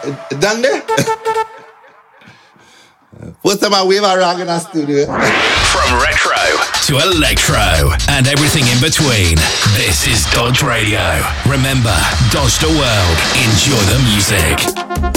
Done there? First time I wave a rag in a studio. From retro to electro and everything in between, this is Dodge Radio. Remember, dodge the world, enjoy the music.